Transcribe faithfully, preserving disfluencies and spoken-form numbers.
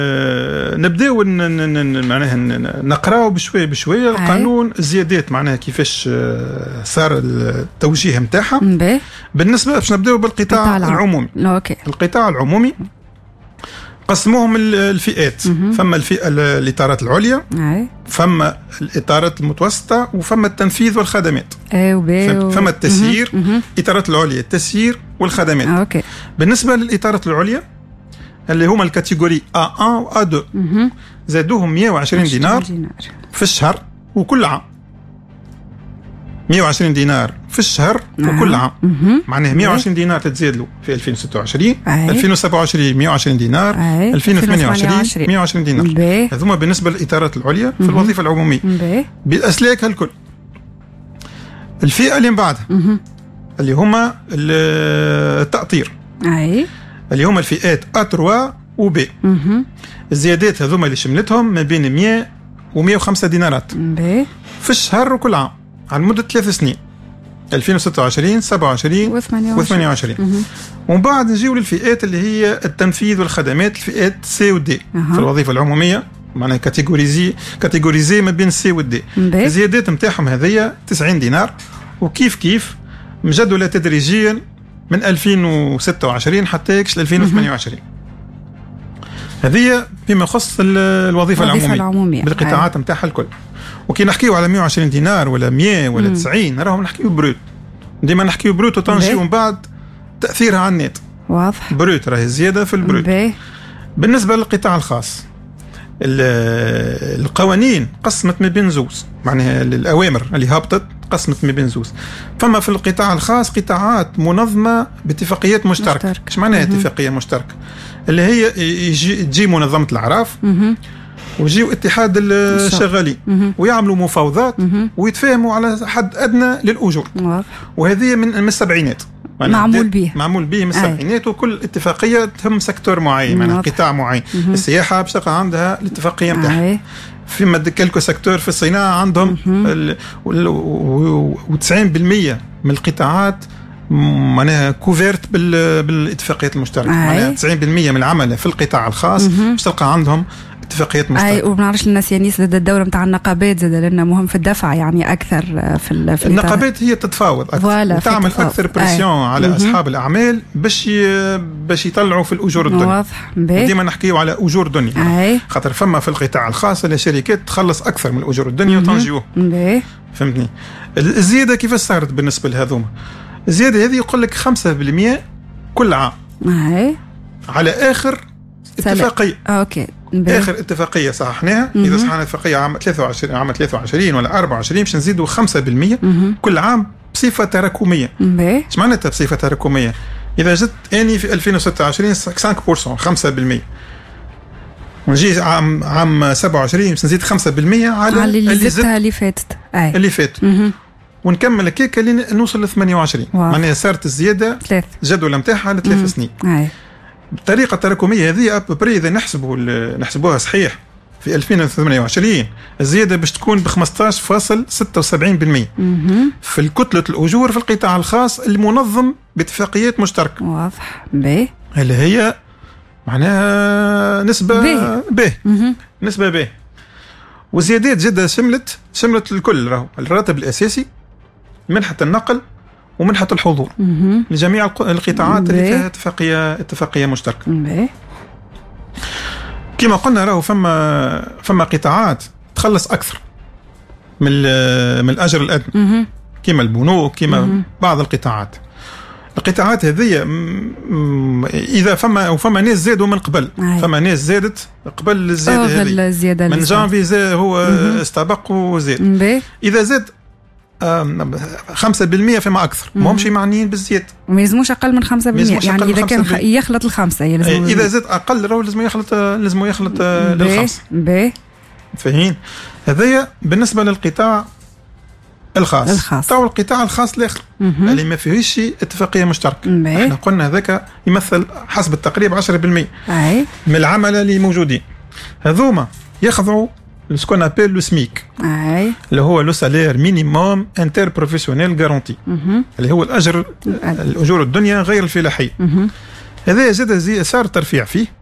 أه نبداو معناها نقراو بشويه بشويه القانون الزيادات معناها كيفاش صار التوجيه نتاعها. بالنسبه باش نبداو بالقطاع العمومي. أوكي. القطاع العمومي قسموهم الفئات. فما الفئه الاطارات العليا، فما الاطارات المتوسطه، وفما التنفيذ والخدمات. ايوه. فما التسيير، الاطارات العليا التسيير والخدمات. اوكي. بالنسبه للاطارات العليا اللي هما الكاتيجوري إيه واحد و إيه اثنين زادوهم مئة وعشرين دينار في الشهر وكل عام. مئة وعشرين دينار في الشهر وكل عام. معناه مئة وعشرين دينار تتزاد له في ألفين وستة وعشرين، ألفين وسبعة وعشرين مئة وعشرين دينار، ألفين وثمانية وعشرين مئة وعشرين دينار. هذوما بالنسبه للاطارات العليا في الوظيفه العموميه بالاسلاك هالكل. الفئه اللي من بعدها اللي هما التأطير، اي اللي هما الفئات إيه ثلاثة و بي. الزيادات هذوما اللي شملتهم ما بين مئة و مئة وخمسة دينارات في الشهر وكل عام على مدة ثلاث سنين، ألفين وستة وعشرين سبعة وعشرين وثمانية وعشرين. ومن بعد نجيو للفئات اللي هي التنفيذ والخدمات، الفئات سي ودي في الوظيفة العمومية، معناها كاتيجوريزي كاتيجوريزي ما بين سي ودي. الزيادات نتاعهم هذيا تسعين دينار، وكيف كيف مجدولة تدريجيا من ألفين وستة وعشرين حتى يكش ألفين وثمانية وعشرين. هذه بما يخص الوظيفة العمومية, العمومية بالقطاعات نتاعها الكل. وكي نحكيو على مئة وعشرين دينار ولا مئة ولا مم. تسعين راهم نحكيو بروت. ديما نحكيو بروت وتنجيو من بعد تأثيرها على النت. واضح. بروت راهي زيادة في البروت. بي. بالنسبة للقطاع الخاص القوانين قسمت ما بين زوز، معناها الأوامر اللي هابطت قسمت ما بين زوز. فما في القطاع الخاص قطاعات منظمة باتفاقيات مشتركة. مشترك. ايش معناها اتفاقية مشتركة؟ اللي هي يجي تجي منظمة الأعراف ويجيو اتحاد الشغالين ويعملوا مفاوضات ويتفاهموا على حد أدنى للأجور. وهذه من السبعينات معمول به معمول به من السبعينات. وكل اتفاقية تهم سيكتور معين، معناها قطاع معين. السياحة باش تلقى عندها الاتفاقية نتاعها. فيما كلكو سيكتور في الصناعة عندهم وتسعين بالمئة من القطاعات معناها كوفيرت بالاتفاقيات المشتركة. معناها تسعين بالمئة من العمل في القطاع الخاص باش تلقى عندهم اتفاقيات مشتركة. اي وبنعرفش الناس يعني زاد الدورة نتاع النقابات زاد لنا مهم في الدفع يعني اكثر في, في النقابات هي تتفاوض اكثر وتعمل اكثر بريسيون على مم. اصحاب الاعمال باش باش يطلعوا في الاجور الدنيا. واضح. ديما نحكيو على اجور دنيا خاطر فما في القطاع الخاص الشركات تخلص اكثر من الاجور الدنيا وتنجيوه. فهمتني؟ الزياده كيف صارت بالنسبه لهذوما؟ الزياده هذه يقول لك خمسة بالمئة كل عام. اي على اخر اتفاقيه. اوكي. بي. اخر اتفاقيه صححناها. اذا صححنا اتفاقيه عام ثلاثة وعشرين عام ثلاثة وعشرين ولا أربعة وعشرين باش نزيدوا خمسة بالمئة كل عام بصفه تراكميه. ايش معناتها بصفه تراكميه؟ اذا جت اني في ألفين وستة وعشرين خمسة بالمئة خمسة بالمئة ونجي عام عام سبعة وعشرين باش نزيد خمسة بالمئة على, على اللي زدتها اللي فاتت. اي اللي فاتت. ونكمل هكاك اللي نوصل ل ثمانية وعشرين. معناها صارت الزياده الجدول نتاعها على ثلاث سنين. اي بالطريقه التراكميه هذه ابري اذا نحسبوا نحسبوها صحيح في ألفين وثمانية وعشرين الزياده باش تكون ب خمسة عشر فاصلة ستة وسبعين بالمئة في الكتله الاجور في القطاع الخاص المنظم باتفاقيات مشتركه. واضح. به اللي هي معناها نسبه به نسبه به. وزيادات جدا شملت شملت الكل، راهو الراتب الاساسي، منحه النقل، ومنحة الحضور لجميع القطاعات اللي فيها اتفاقية اتفاقية مشتركة. كما قلنا راهو فما فما قطاعات تخلص أكثر من من الأجر الأدنى كما البنوك كما بعض القطاعات. القطاعات هذه إذا فما وفما ناس زادوا من قبل. فما ناس زادت قبل الزيادة هذه من جانفي هو استبق وزاد. إذا زاد خمسة بالمئة فيما أكثر ما همش معنيين بالزيادة. وما يلزموش أقل من خمسة بالمئة يعني إذا كان خ... يخلط الخمسة يلزم. إذا زاد أقل راهو لازم يخلط لازم يخلط للخمسة. باهي فاهمين؟ هذايا بالنسبة للقطاع الخاص. الخاص. تو القطاع الخاص الآخر اللي ما فيهش اتفاقية مشتركة. احنا قلنا هذاك يمثل حسب التقريب عشرة بالمئة أي. من العملاء اللي موجودين. هذوما يخضعوا لسكون ابيل لو سميك. اي اللي هو لو سالير مينيموم انتر بروفيسيونيل غارونتي اللي هو الاجر الاجور الدنيا غير الفلاحيه. هذا زاد صار ترفيع فيه